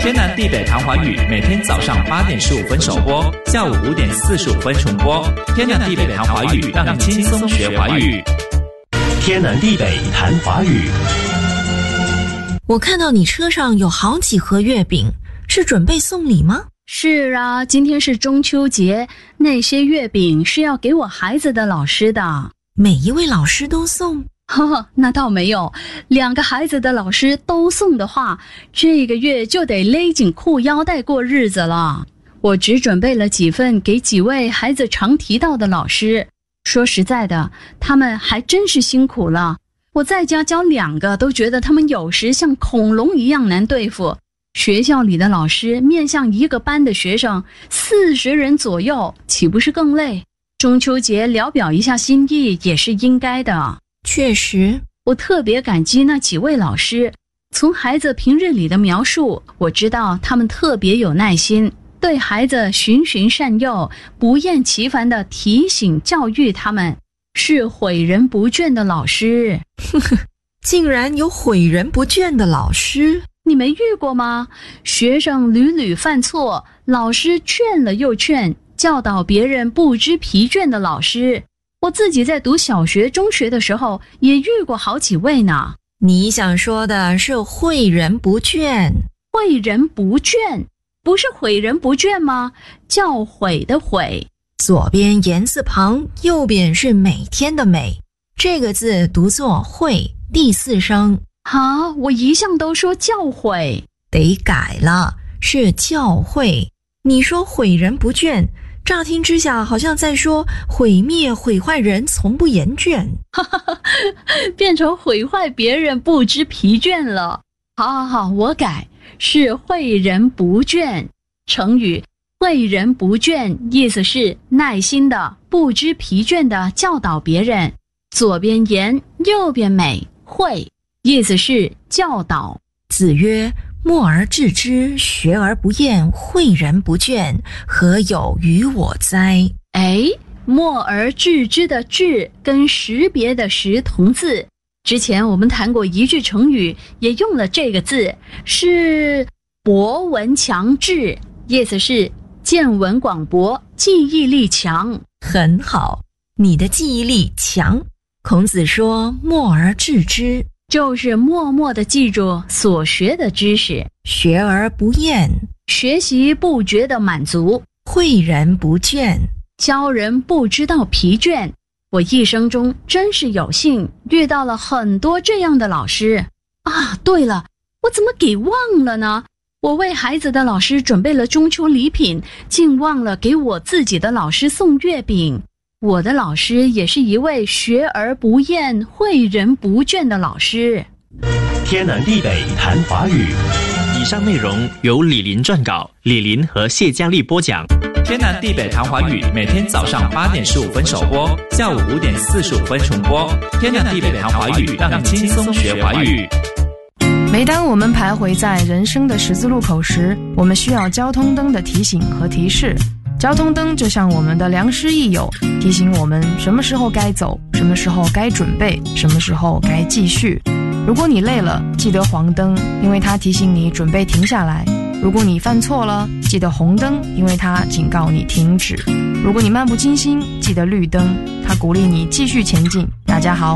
天南地北谈华语，每天早上8点15分首播，下午5点45分重播。天南地北谈华语，让你轻松学华语。 天南地北谈华语。 我看到你车上有好几盒月饼，是准备送礼吗？ 是啊，今天是中秋节，那些月饼是要给我孩子的老师的。 每一位老师都送？ 那倒没有，2个孩子的老师都送的话，这个月就得勒紧裤腰带过日子了。我只准备了几份给几位孩子常提到的老师。说实在的，他们还真是辛苦了。我在家教2个，都觉得他们有时像恐龙一样难对付。学校里的老师面向一个班的学生40人左右，岂不是更累？中秋节聊表一下心意也是应该的。 确实， 我特别感激那几位老师。从孩子平日里的描述，我知道他们特别有耐心，对孩子循循善诱，不厌其烦地提醒教育他们，是诲人不倦的老师。 竟然有诲人不倦的老师？ 你没遇过吗？学生屡屡犯错，老师劝了又劝，教导别人不知疲倦的老师。我自己在读小学、中学的时候也遇过好几位呢。 你想说的是诲人不倦？ 诲人不倦，不是诲人不倦吗？教诲的诲， 左边言字旁，右边是每天的每，这个字读作诲，第4声。 我一向都说教诲， 得改了，是教诲。你说诲人不倦，乍听之下好像在说毁灭毁坏人从不言倦， 变成毁坏别人不知疲倦了。好，我改，是诲人不倦。成语诲人不倦意思是耐心的、不知疲倦的教导别人。左边言，右边美，诲意思是教导。 子曰：默而致之，学而不厌，诲人不倦，何有于我哉？ 默而致之的致跟识别的识同字，之前我们谈过一句成语，也用了这个字，是博闻强志，意思是见闻广博，记忆力强。 很好，你的记忆力强。孔子说默而致之， 就是默默地记住所学的知识。 学而不厌， 学习不觉得满足。 诲人不倦， 教人不知道疲倦。我一生中真是有幸遇到了很多这样的老师对了，我怎么给忘了呢？我为孩子的老师准备了中秋礼品，竟忘了给我自己的老师送月饼。我的老师也是一位学而不厌、诲人不倦的老师。 天南地北谈华语。 以上内容由李林撰稿，李林和谢佳丽播讲。天南地北谈华语，每天早上8点15分首播，下午5点45分重播。天南地北谈华语，让你轻松学华语。 每当我们徘徊在人生的十字路口时，我们需要交通灯的提醒和提示。交通灯就像我们的良师益友，提醒我们什么时候该走，什么时候该准备，什么时候该继续。如果你累了，记得黄灯，因为它提醒你准备停下来。如果你犯错了，记得红灯，因为它警告你停止。如果你漫不经心，记得绿灯，它鼓励你继续前进。大家好。